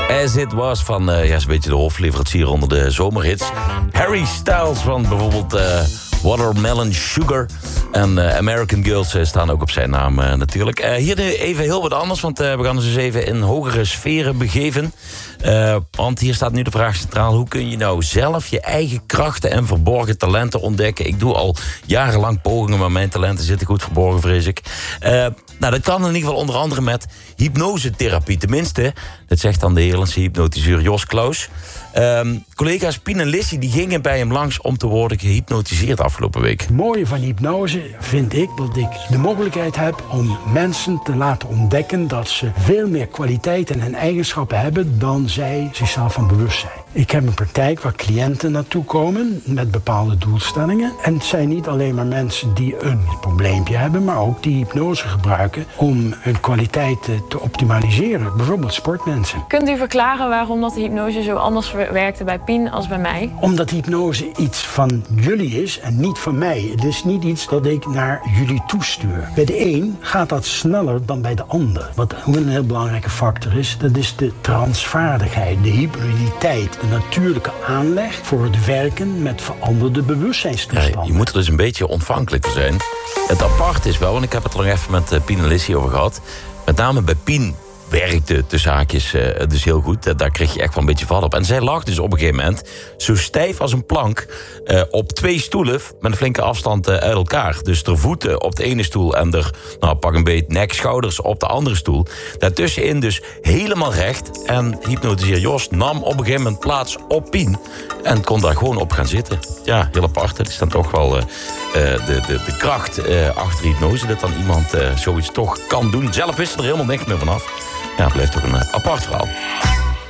As It Was van, is een beetje de hoofdleverancier onder de zomerhits. Harry Styles van bijvoorbeeld Watermelon Sugar. En American Girls staan ook op zijn naam natuurlijk. Hier even heel wat anders, want we gaan ons dus even in hogere sferen begeven. Want hier staat nu de vraag centraal: hoe kun je nou zelf je eigen krachten en verborgen talenten ontdekken? Ik doe al jarenlang pogingen, maar mijn talenten zitten goed verborgen, vrees ik. Dat kan in ieder geval onder andere met hypnosetherapie. Tenminste, dat zegt dan de Nederlandse hypnotiseur Jos Klaus. Collega's Pien en Lissy die gingen bij hem langs om te worden gehypnotiseerd afgelopen week. Het mooie van hypnose vind ik dat ik de mogelijkheid heb om mensen te laten ontdekken dat ze veel meer kwaliteiten en eigenschappen hebben dan zij zichzelf van bewust zijn. Ik heb een praktijk waar cliënten naartoe komen met bepaalde doelstellingen. En het zijn niet alleen maar mensen die een probleempje hebben, maar ook die hypnose gebruiken om hun kwaliteiten te optimaliseren. Bijvoorbeeld sportmensen. Kunt u verklaren waarom dat de hypnose zo anders werkte bij Pien als bij mij? Omdat hypnose iets van jullie is en niet van mij. Het is niet iets dat ik naar jullie toestuur. Bij de een gaat dat sneller dan bij de ander. Wat een heel belangrijke factor is, dat is de transvaardigheid, de hybriditeit, de natuurlijke aanleg voor het werken met veranderde bewustzijnstoestanden. Ja, je moet er dus een beetje ontvankelijk voor zijn. Het apart is wel, want ik heb het er nog even met Pien en Lissy over gehad. Met name bij Pien werkte tussen haakjes dus heel goed. Daar kreeg je echt wel een beetje vat op. En zij lag dus op een gegeven moment zo stijf als een plank op 2 stoelen met een flinke afstand uit elkaar. Dus de voeten op de ene stoel en pak een beet nek, schouders op de andere stoel. Daartussenin dus helemaal recht. En hypnotiseer Jos nam op een gegeven moment plaats op Pien en kon daar gewoon op gaan zitten. Ja, heel apart. Dat is dan toch wel de kracht achter hypnose, dat dan iemand zoiets toch kan doen. Zelf wist er helemaal niks meer vanaf. Ja, het blijft toch een apart verhaal.